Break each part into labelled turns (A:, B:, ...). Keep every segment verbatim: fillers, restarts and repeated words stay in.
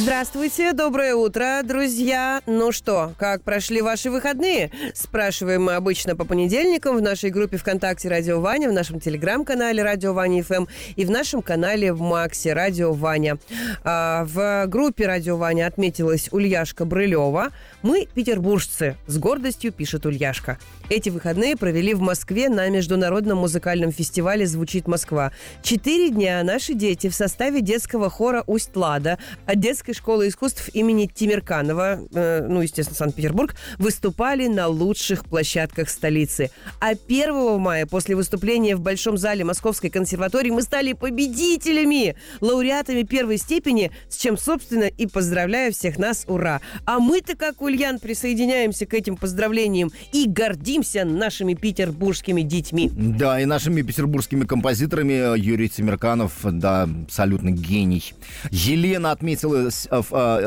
A: Здравствуйте, доброе утро, друзья. Ну что, как прошли ваши выходные? Спрашиваем мы обычно по понедельникам в нашей группе ВКонтакте «Радио Ваня», в нашем телеграм-канале «Радио Ваня эф эм» и в нашем канале в Максе «Радио Ваня». А, в группе «Радио Ваня» отметилась Ульяшка Брылева. Мы петербуржцы, с гордостью пишет Ульяшка. Эти выходные провели в Москве на международном музыкальном фестивале «Звучит Москва». Четыре дня наши дети в составе детского хора «Усть-Лада» от детской школы искусств имени Тимирканова, э, ну, естественно, Санкт-Петербург, выступали на лучших площадках столицы. А первого мая, после выступления в Большом зале Московской консерватории, мы стали победителями, лауреатами первой степени, с чем, собственно, и поздравляю всех нас, ура! А мы-то, как Ульян, присоединяемся к этим поздравлениям и гордимся нашими петербургскими детьми.
B: Да, и нашими петербургскими композиторами. Юрий Тимирканов, да, абсолютно гений. Елена отметилась в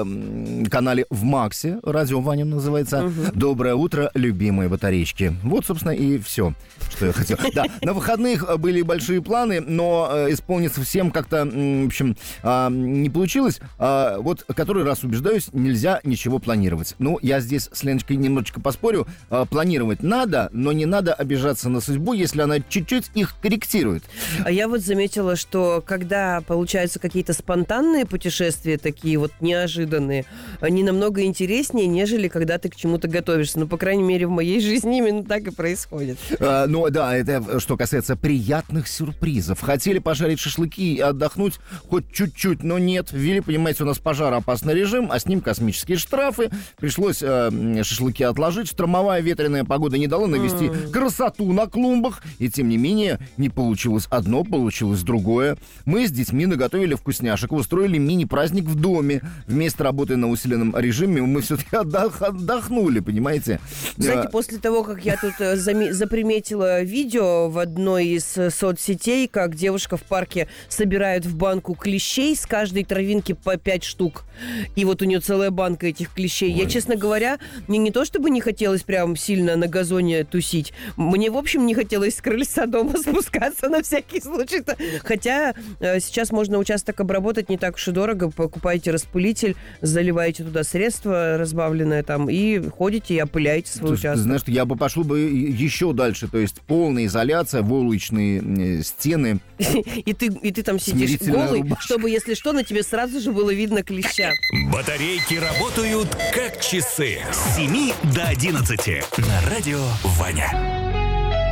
B: э, канале в Максе, «Радио Ваня» называется. Угу. Доброе утро, любимые батареечки. Вот, собственно, и все, что я хотел. Да, на выходных были большие планы, но исполниться всем как-то, в общем, не получилось. Вот, который раз убеждаюсь, нельзя ничего планировать. Ну, я здесь с Леночкой немножечко поспорю. Планировать надо, но не надо обижаться на судьбу, если она чуть-чуть их корректирует.
A: А я вот заметила, что когда получаются какие-то спонтанные путешествия, такие вот неожиданные, они намного интереснее, нежели когда ты к чему-то готовишься. Ну, по крайней мере, в моей жизни именно так и происходит.
B: А, ну, да, это что касается приятных сюрпризов. Хотели пожарить шашлыки и отдохнуть хоть чуть-чуть, но нет. Ввели, понимаете, у нас пожароопасный режим, а с ним космические штрафы. Пришлось э, шашлыки отложить. Штормовая ветреная погода не дала навести mm. красоту на клумбах. И, тем не менее, не получилось одно, получилось другое. Мы с детьми наготовили вкусняшек, устроили мини-праздник в доме. Вместо работы на усиленном режиме мы все-таки отдох, отдохнули, понимаете?
A: Знаете, после того, как я тут зам- заприметила видео в одной из соцсетей, как девушка в парке собирает в банку клещей, с каждой травинки по пять штук. И вот у нее целая банка этих клещей. Ой. Я, честно говоря, мне не то чтобы не хотелось прям сильно на газоне тусить. Мне, в общем, не хотелось с крыльца дома спускаться на всякий случай. Хотя э, сейчас можно участок обработать не так уж и дорого. Покупаете распылитель, заливаете туда средства разбавленное там и ходите и опыляете свой
B: ты,
A: участок.
B: Ты знаешь, я бы пошел бы еще дальше. То есть полная изоляция, войлочные стены.
A: И ты, и ты там сидишь голый, чтобы, если что, на тебе сразу же было видно клеща.
C: Батарейки работают как часы. С семи до одиннадцати на радио Ваня.